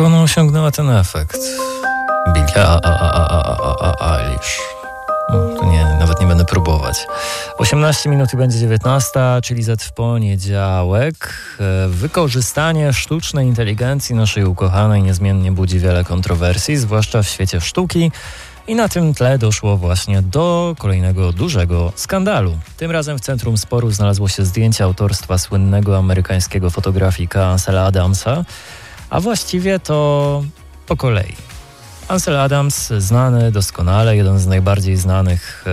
ona osiągnęła ten efekt? Billie Eilish. To nie, nawet nie będę próbować. 18 minut i będzie 19, czyli Z w poniedziałek. Wykorzystanie sztucznej inteligencji naszej ukochanej niezmiennie budzi wiele kontrowersji, zwłaszcza w świecie sztuki. I na tym tle doszło właśnie do kolejnego dużego skandalu. Tym razem w centrum sporu znalazło się zdjęcie autorstwa słynnego amerykańskiego fotografika Ansela Adamsa, a właściwie to po kolei. Ansel Adams, znany doskonale, jeden z najbardziej znanych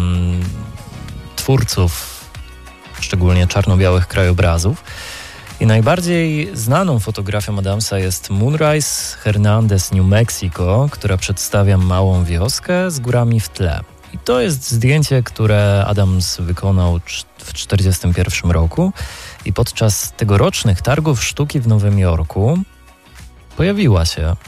twórców, szczególnie czarno-białych krajobrazów. I najbardziej znaną fotografią Adamsa jest Moonrise Hernandez, New Mexico, która przedstawia małą wioskę z górami w tle. I to jest zdjęcie, które Adams wykonał w 1941 roku i podczas tegorocznych targów sztuki w Nowym Jorku pojawiło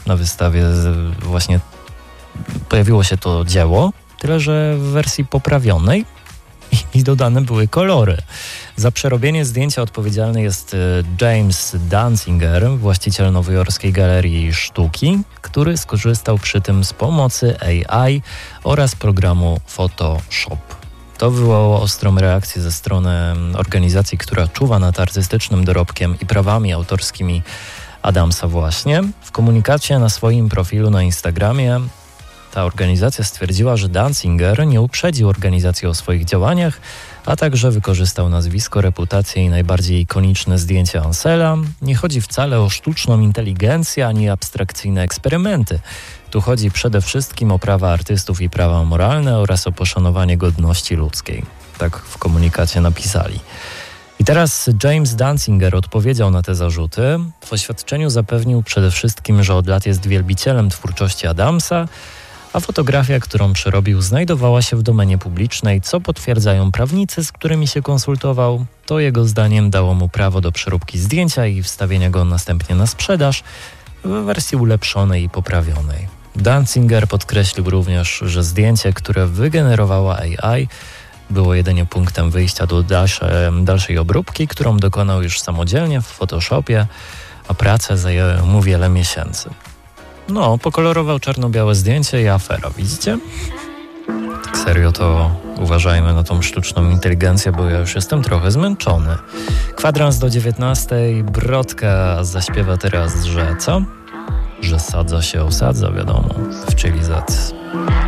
się to dzieło, tyle że w wersji poprawionej i dodane były kolory. Za przerobienie zdjęcia odpowiedzialny jest James Danziger, właściciel nowojorskiej galerii sztuki, który skorzystał przy tym z pomocy AI oraz programu Photoshop. To wywołało ostrą reakcję ze strony organizacji, która czuwa nad artystycznym dorobkiem i prawami autorskimi Adamsa właśnie. W komunikacie na swoim profilu na Instagramie ta organizacja stwierdziła, że Danziger nie uprzedził organizacji o swoich działaniach, a także wykorzystał nazwisko, reputację i najbardziej ikoniczne zdjęcie Ansela. Nie chodzi wcale o sztuczną inteligencję ani abstrakcyjne eksperymenty. Tu chodzi przede wszystkim o prawa artystów i prawa moralne oraz o poszanowanie godności ludzkiej. Tak w komunikacie napisali. I teraz James Danziger odpowiedział na te zarzuty. W oświadczeniu zapewnił przede wszystkim, że od lat jest wielbicielem twórczości Adamsa, a fotografia, którą przerobił, znajdowała się w domenie publicznej, co potwierdzają prawnicy, z którymi się konsultował. To jego zdaniem dało mu prawo do przeróbki zdjęcia i wstawienia go następnie na sprzedaż w wersji ulepszonej i poprawionej. Danziger podkreślił również, że zdjęcie, które wygenerowała AI, było jedynie punktem wyjścia do dalszej obróbki, którą dokonał już samodzielnie w Photoshopie, a prace zajęły mu wiele miesięcy. No, pokolorował czarno-białe zdjęcie i afera, widzicie? Tak serio to uważajmy na tą sztuczną inteligencję, bo ja już jestem trochę zmęczony. Kwadrans do 19, Brodka zaśpiewa teraz, że co? Że sadza się osadza, wiadomo, w Chili Z.